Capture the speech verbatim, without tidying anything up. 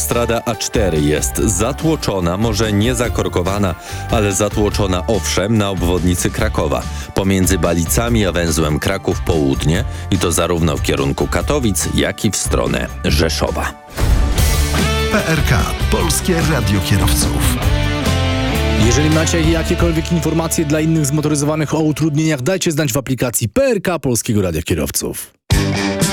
Autostrada A cztery jest zatłoczona, może nie zakorkowana, ale zatłoczona owszem na obwodnicy Krakowa. Pomiędzy Balicami a węzłem Kraków Południe i to zarówno w kierunku Katowic, jak i w stronę Rzeszowa. P R K. Polskie Radio Kierowców. Jeżeli macie jakiekolwiek informacje dla innych zmotoryzowanych o utrudnieniach, dajcie znać w aplikacji P R K Polskiego Radia Kierowców.